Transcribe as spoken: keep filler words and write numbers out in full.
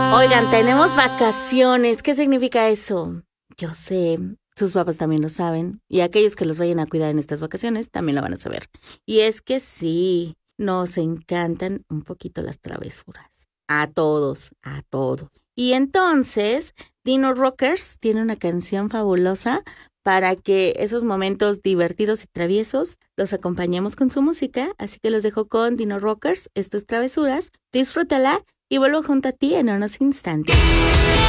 Oigan, tenemos vacaciones. ¿Qué significa eso? Yo sé, sus papás también lo saben. Y aquellos que los vayan a cuidar en estas vacaciones también lo van a saber. Y es que sí, nos encantan un poquito las travesuras. A todos, a todos. Y entonces, Dino Rockers tiene una canción fabulosa para que esos momentos divertidos y traviesos los acompañemos con su música. Así que los dejo con Dino Rockers. Esto es Travesuras. Disfrútala y vuelvo junto a ti en unos instantes.